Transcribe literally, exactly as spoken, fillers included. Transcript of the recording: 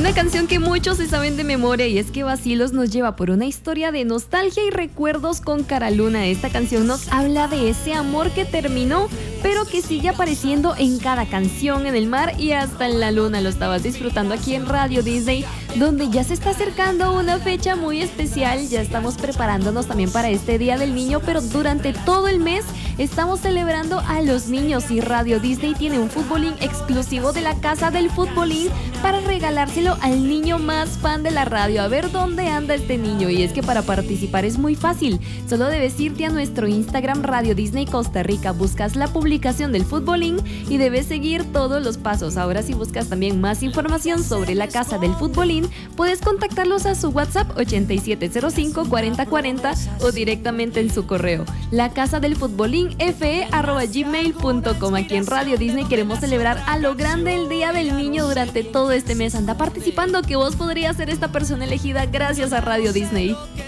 Una canción que muchos se saben de memoria, y es que Vacilos nos lleva por una historia de nostalgia y recuerdos con Cara Luna. Esta canción nos habla de ese amor que terminó, pero que sigue apareciendo en cada canción, en el mar y hasta en la luna. Lo estabas disfrutando aquí en Radio Disney, donde ya se está acercando una fecha muy especial. Ya estamos preparándonos también para este Día del Niño, pero durante todo el mes estamos celebrando a los niños, y Radio Disney tiene un futbolín exclusivo de la Casa del Futbolín para regalárselo al niño más fan de la radio. A ver dónde anda este niño. Y es que para participar es muy fácil, solo debes irte a nuestro Instagram Radio Disney Costa Rica, buscas la publicación del futbolín y debes seguir todos los pasos. Ahora, si buscas también más información sobre la Casa del Futbolín, puedes contactarlos a su WhatsApp ochenta y siete cero cinco cuarenta cuarenta o directamente en su correo la casa del futbolín fe arroba gmail punto com. Aquí en Radio Disney queremos celebrar a lo grande el Día del Niño durante todo este mes. Anda participando, que vos podrías ser esta persona elegida gracias a Radio Disney.